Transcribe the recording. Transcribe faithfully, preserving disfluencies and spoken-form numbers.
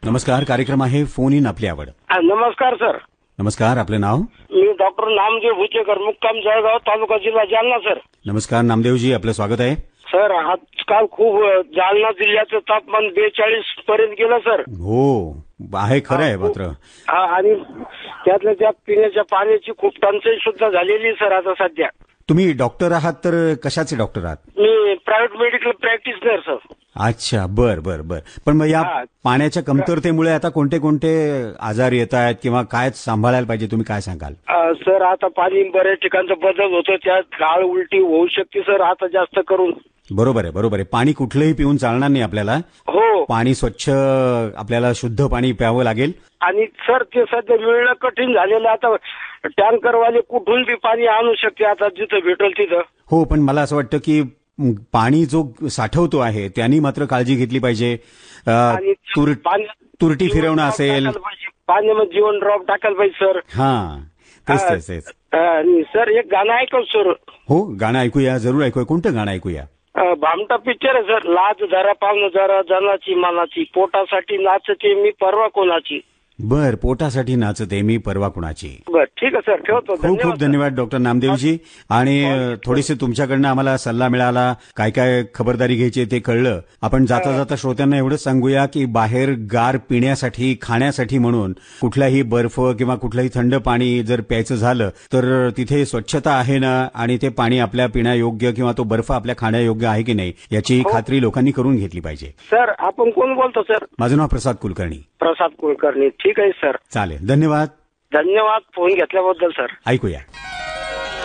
नमस्कार, कार्यक्रम आहे फोन इन आपली आवड. नमस्कार सर. नमस्कार, आपलं नाव? मी डॉक्टर नामदेव भुचेकर, मुक्काम जळगाव, तालुका जिल्हा जालना सर. नमस्कार नामदेवजी, आपलं स्वागत आहे. सर आजकाल खूप जालना जिल्ह्याचं तापमान बेचाळीस पर्यंत गेलं सर. हो आहे, खरं आहे मात्र. हा, आणि त्यातल्या त्यात पिण्याच्या पाण्याची खूप टंचाई सुद्धा झालेली सर आता सध्या. तुम्ही डॉक्टर आहात तर कशाचे डॉक्टर आहात? मी प्रायव्हेट मेडिकल प्रॅक्टिशनर सर. अच्छा, बर बर बर. पण मग या पाण्याच्या कमतरतेमुळे आता कोणते कोणते आजार येत आहेत किंवा काय सांभाळायला पाहिजे, तुम्ही काय सांगाल? सर आता पाणी बऱ्याच ठिकाणचा बदल होतो, त्यात गाळ उलटी होऊ शकते सर आता जास्त करून. बरोबर आहे, बरोबर आहे. पाणी कुठलंही पिऊन चालणार नाही आपल्याला. हो, पाणी स्वच्छ, आपल्याला शुद्ध पाणी प्यावं लागेल. आणि सर ते सध्या मिळणं कठीण झालेलं, आता टँकरवाले कुठून बी पाणी आणू शकते आता जिथं भेटेल तिथं. हो, पण मला असं वाटतं की पाणी जो साठवतो आहे त्यांनी मात्र काळजी घेतली पाहिजे. तुरटी फिरवणं असेल, पाण्यामध्ये जीवन ड्रॉप टाकायला पाहिजे सर. हा, तेच तेच तेच. सर एक गाणं ऐकव सर. हो, गाणं ऐकूया, जरूर ऐकूया. कोणतं गाणं ऐकूया? भामटा पिक्चर आहे सर. लाज जरा पावनं जरा जनाची मानाची, पोटासाठी नाचते मी परवा कोणाची. बर, पोटासाठी नाचते मी परवा कुणाची. बर, ठीक आहे सर, ठेवतो. खूप खूप धन्यवाद डॉक्टर नामदेवजी. आणि थोडीशी तुमच्याकडनं आम्हाला सल्ला मिळाला, काय काय खबरदारी घ्यायची ते कळलं. आपण जाता जाता श्रोत्यांना एवढंच सांगूया की बाहेर गार पिण्यासाठी, खाण्यासाठी म्हणून कुठलाही बर्फ किंवा कुठलंही थंड पाणी जर प्यायचं झालं तर तिथे स्वच्छता आहे ना, आणि ते पाणी आपल्या पिण्यायोग्य किंवा तो बर्फ आपल्या खाण्यायोग्य आहे की नाही याची खात्री लोकांनी करून घेतली पाहिजे. सर आपण कोण बोलतो सर? माझं नाव प्रसाद कुलकर्णी. प्रसाद कुलकर्णी, ठीक आहे सर. चालेल, धन्यवाद. धन्यवाद फोन घेतल्याबद्दल सर. ऐकूया.